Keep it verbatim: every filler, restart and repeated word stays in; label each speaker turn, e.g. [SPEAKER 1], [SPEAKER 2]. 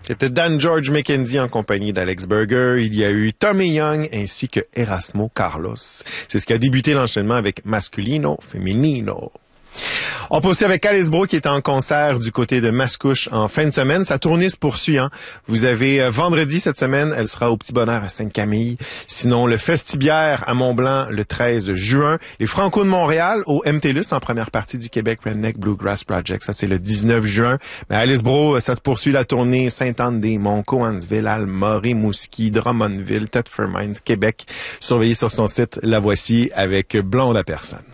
[SPEAKER 1] C'était Dan George McKenzie en compagnie d'Alex Berger. Il y a eu Tommy Young ainsi que Erasmo Carlos. C'est ce qui a débuté l'enchaînement avec Masculino Feminino. On poursuit avec Alice Bro qui est en concert du côté de Mascouche en fin de semaine. Sa tournée se poursuit. Hein. Vous avez euh, vendredi cette semaine, elle sera au Petit Bonheur à Sainte-Camille. Sinon, le Festibière à Mont-Blanc le treize juin. Les Franco de Montréal au M T L U S en première partie du Québec Redneck Bluegrass Project. Ça, c'est le dix-neuf juin. Mais Alice Bro, ça se poursuit la tournée Sainte-Anne-des-Monts, Cowansville, Alma, Rimouski, Drummondville, Thetford Mines, Québec. Surveillez sur son site La Voici avec Blonde à personne.